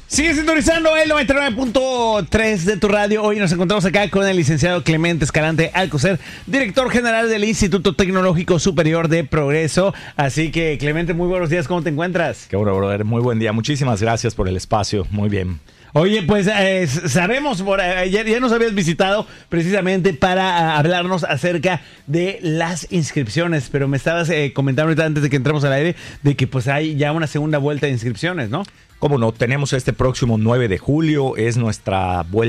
Sigue sintonizando el 99.3 de tu radio. Hoy nos encontramos acá con el licenciado Clemente Escalante Alcocer, director general del Instituto Tecnológico Superior de Progreso. Así que, Clemente, muy buenos días. ¿Cómo te encuentras? Qué bueno, brother. Muy buen día. Muchísimas gracias por el espacio. Muy bien. Oye, pues sabemos, ya nos habías visitado precisamente para hablarnos acerca de las inscripciones, pero me estabas comentando ahorita antes de que entremos al aire de que pues hay ya una segunda vuelta de inscripciones, ¿no? Cómo no, tenemos este próximo 9 de julio, es nuestra vuelta